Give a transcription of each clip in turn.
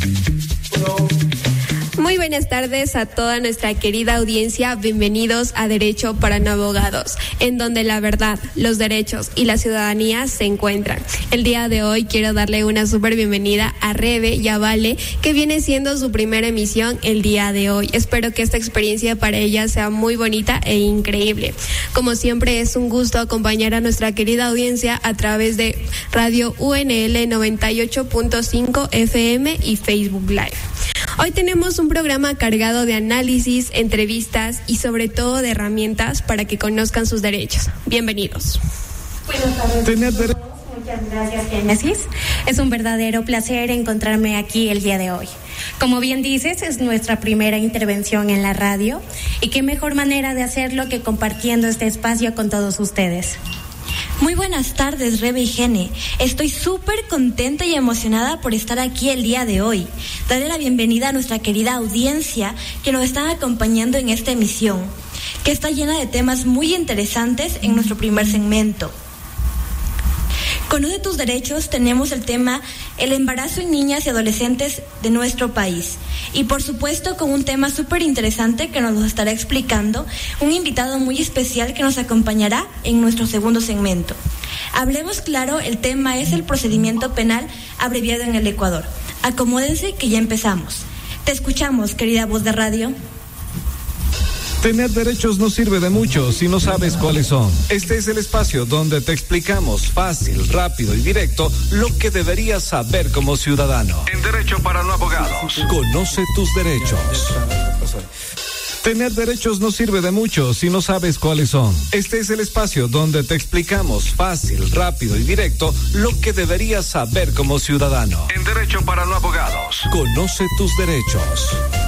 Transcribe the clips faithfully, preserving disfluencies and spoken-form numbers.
Muy buenas tardes a toda nuestra querida audiencia. Bienvenidos a Derecho para No Abogados, en donde la verdad, los derechos y la ciudadanía se encuentran. El día de hoy quiero darle una súper bienvenida a Rebe y a Vale, que viene siendo su primera emisión el día de hoy. Espero que esta experiencia para ellas sea muy bonita e increíble. Como siempre, es un gusto acompañar a nuestra querida audiencia a través de Radio U N L noventa y ocho punto cinco F M y Facebook Live. Hoy tenemos un programa cargado de análisis, entrevistas y sobre todo de herramientas para que conozcan sus derechos. Bienvenidos. Buenas tardes. Tener dere- Muchas gracias, Génesis. Es un verdadero placer encontrarme aquí el día de hoy. Como bien dices, es nuestra primera intervención en la radio y qué mejor manera de hacerlo que compartiendo este espacio con todos ustedes. Muy buenas tardes, Rebe y Gene. Estoy súper contenta y emocionada por estar aquí el día de hoy. Darle la bienvenida a nuestra querida audiencia que nos están acompañando en esta emisión, que está llena de temas muy interesantes en nuestro primer segmento. Conoce tus derechos, tenemos el tema el embarazo en niñas y adolescentes de nuestro país. Y por supuesto con un tema súper interesante que nos lo estará explicando un invitado muy especial que nos acompañará en nuestro segundo segmento. Hablemos claro, el tema es el procedimiento penal abreviado en el Ecuador. Acomódense que ya empezamos. Te escuchamos, querida voz de radio. Tener derechos no sirve de mucho si no sabes cuáles son. Este es el espacio donde te explicamos fácil, rápido y directo lo que deberías saber como ciudadano. En Derecho para No Abogados. Conoce tus derechos. Tener derechos no sirve de mucho si no sabes cuáles son. Este es el espacio donde te explicamos fácil, rápido y directo lo que deberías saber como ciudadano. En Derecho para No Abogados. Conoce tus derechos.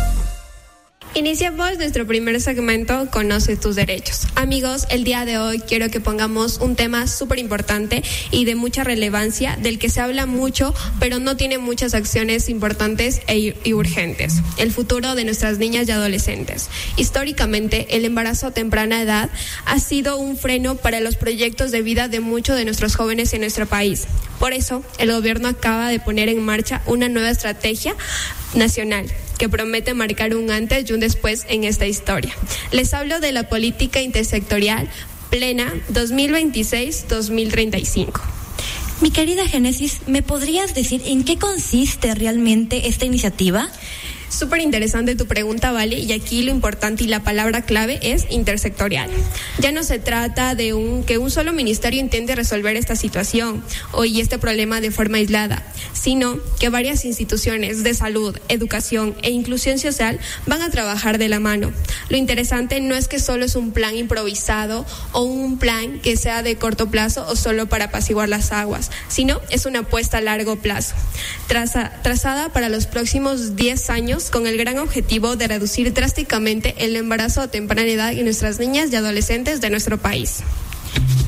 Iniciamos nuestro primer segmento, Conoce tus derechos. Amigos, el día de hoy quiero que pongamos un tema súper importante y de mucha relevancia, del que se habla mucho, pero no tiene muchas acciones importantes e y urgentes. El futuro de nuestras niñas y adolescentes. Históricamente, el embarazo a temprana edad ha sido un freno para los proyectos de vida de muchos de nuestros jóvenes en nuestro país. Por eso, el gobierno acaba de poner en marcha una nueva estrategia nacional que promete marcar un antes y un después en esta historia. Les hablo de la política intersectorial plena dos mil veintiséis a dos mil treinta y cinco. Mi querida Génesis, ¿me podrías decir en qué consiste realmente esta iniciativa? Súper interesante tu pregunta, Vale, y aquí lo importante y la palabra clave es intersectorial. Ya no se trata de un que un solo ministerio intente resolver esta situación o y este problema de forma aislada, sino que varias instituciones de salud, educación e inclusión social van a trabajar de la mano. Lo interesante no es que solo es un plan improvisado o un plan que sea de corto plazo o solo para apaciguar las aguas, sino es una apuesta a largo plazo, traza, trazada para los próximos diez años con el gran objetivo de reducir drásticamente el embarazo a temprana edad en nuestras niñas y adolescentes de nuestro país.